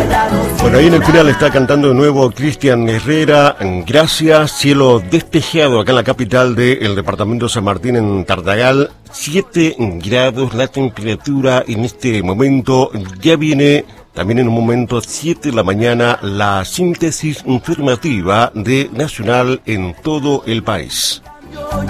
Bueno, ahí en el final está cantando de nuevo Cristian Herrera. Gracias, cielo despejado acá en la capital del departamento de San Martín, en Tartagal. 7 grados la temperatura en este momento. Ya viene también en un momento, 7 de la mañana, la síntesis informativa de Nacional en todo el país.